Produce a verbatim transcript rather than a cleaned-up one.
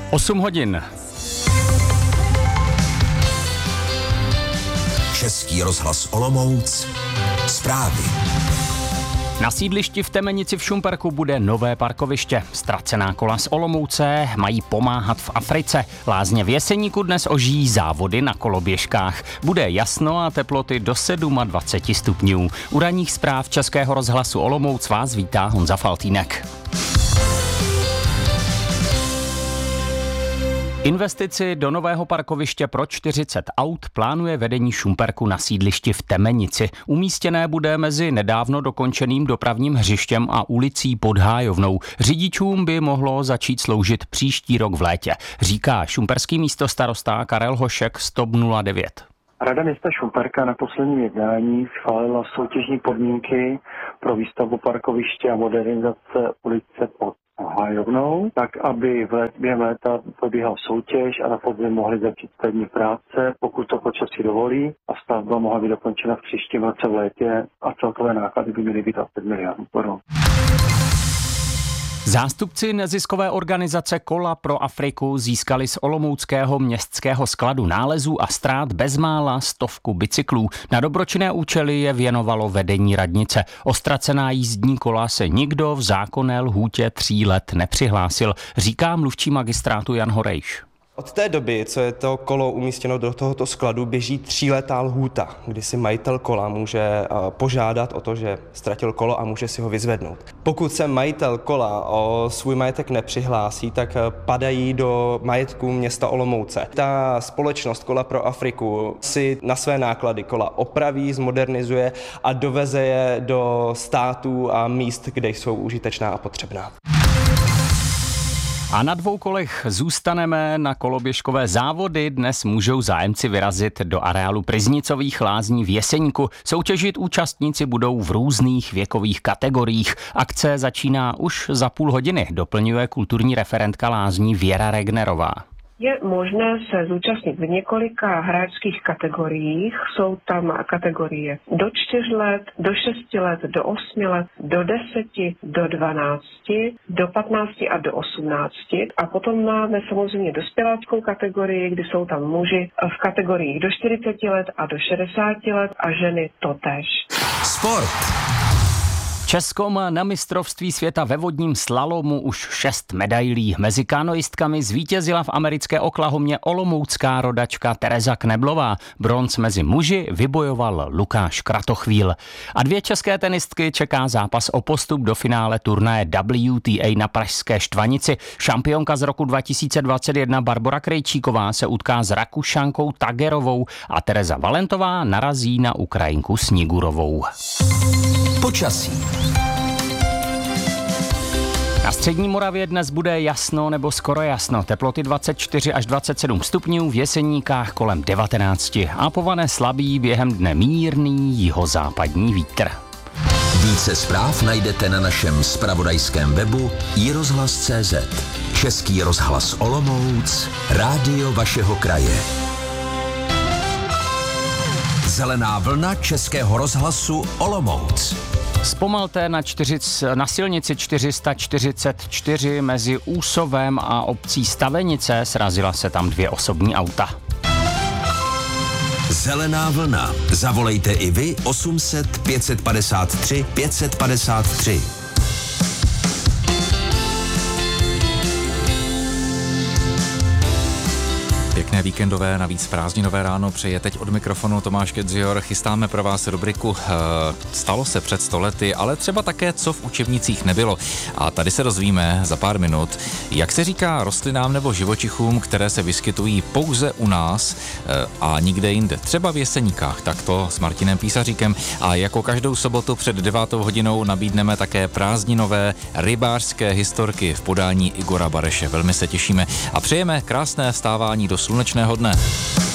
osm hodin. Český rozhlas Olomouc. Zprávy. Na sídlišti v Temenici v Šumperku bude nové parkoviště. Ztracená kola z Olomouce mají pomáhat v Africe. Lázně v Jeseníku dnes ožijí závody na koloběžkách. Bude jasno a teploty do dvacet sedm stupňů. U ranních zpráv Českého rozhlasu Olomouc vás vítá Honza Faltýnek. Investici do nového parkoviště pro čtyřicet aut plánuje vedení Šumperku na sídlišti v Temenici. Umístěné bude mezi nedávno dokončeným dopravním hřištěm a ulicí pod Hájovnou. Řidičům by mohlo začít sloužit příští rok v létě, říká šumperský místostarosta Karel Hošek z T O P nula devět. Rada města Šumperka na posledním jednání schválila soutěžní podmínky pro výstavbu parkoviště a modernizace ulice pod Hájovnou, tak aby v let, během léta probíhala soutěž a na podzim mohly začít stavební práce, pokud to počasí dovolí, a stavba mohla být dokončena v příštím roce v létě a celkové náklady by měly být dvacet milionů korun. Zástupci neziskové organizace Kola pro Afriku získali z olomouckého městského skladu nálezů a ztrát bezmála stovku bicyklů. Na dobročinné účely je věnovalo vedení radnice. O ztracená jízdní kola se nikdo v zákonné lhůtě tří let nepřihlásil, říká mluvčí magistrátu Jan Horejš. Od té doby, co je to kolo umístěno do tohoto skladu, běží tříletá lhůta, kdy si majitel kola může požádat o to, že ztratil kolo a může si ho vyzvednout. Pokud se majitel kola o svůj majetek nepřihlásí, tak padají do majetku města Olomouce. Ta společnost Kola pro Afriku si na své náklady kola opraví, zmodernizuje a doveze je do států a míst, kde jsou užitečná a potřebná. A na dvou kolech zůstaneme. Na koloběžkové závody dnes můžou zájemci vyrazit do areálu Pryznicových lázní v Jeseníku. Soutěžit účastníci budou v různých věkových kategoriích. Akce začíná už za půl hodiny, doplňuje kulturní referentka lázní Věra Regnerová. Je možné se zúčastnit v několika hráčských kategoriích. Jsou tam kategorie do čtyř let, do šesti let, do osmi let, do deseti, do dvanácti, do patnácti a do osmnácti. A potom máme samozřejmě dospěláckou kategorii, kdy jsou tam muži v kategoriích do čtyřiceti let a do šedesáti let a ženy totéž. Sport. Česko má na mistrovství světa ve vodním slalomu už šest medailí. Mezi kanoistkami zvítězila v americké Oklahomě olomoucká rodačka Tereza Kneblová. Bronz mezi muži vybojoval Lukáš Kratochvíl. A dvě české tenistky čeká zápas o postup do finále turnaje W T A na pražské Štvanici. Šampionka z roku dva tisíce dvacet jedna Barbora Krejčíková se utká s Rakušankou Tagerovou a Tereza Valentová narazí na Ukrajinku Snigurovou. Počasí. Na střední Moravě dnes bude jasno nebo skoro jasno. Teploty dvacet čtyři až dvacet sedm stupňů, v Jeseníkách kolem devatenáct. A pované slabý, během dne mírný jihozápadní vítr. Více zpráv najdete na našem zpravodajském webu i rozhlas tečka cé zet. Český rozhlas Olomouc, rádio vašeho kraje. Zelená vlna Českého rozhlasu Olomouc. Zpomalte na, čtyřic, na silnici čtyři sta čtyřicet čtyři mezi Úsovem a obcí Stavenice, srazila se tam dvě osobní auta. Zelená vlna. Zavolejte i vy osm set pět padesát tři pět padesát tři. Pěkné víkendové, navíc prázdninové ráno přeje teď od mikrofonu Tomáš Kedzior. Chystáme pro vás rubriku Stalo se před sto lety, ale třeba také, co v učebnicích nebylo. A tady se dozvíme za pár minut, jak se říká rostlinám nebo živočichům, které se vyskytují pouze u nás a nikde jinde, třeba v Jeseníkách, tak to s Martinem Písaříkem. A jako každou sobotu před devátou hodinou nabídneme také prázdninové rybářské historky v podání Igora Bareše. Velmi se těšíme a přejeme krásné vstávání do slunečného dne.